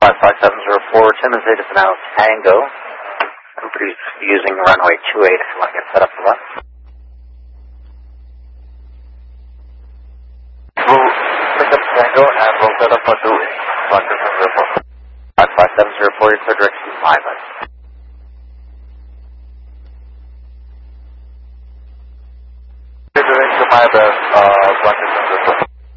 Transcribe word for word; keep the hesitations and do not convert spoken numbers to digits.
five five seven zero four, Timmins eight is now Tango. Everybody's using runway two eight if you want to get set up for that. We'll pick up Tango and we'll set up for two eight. five five seven zero four, your clear direction to Maiba. Clear direction to Maiba, uh, one two seven.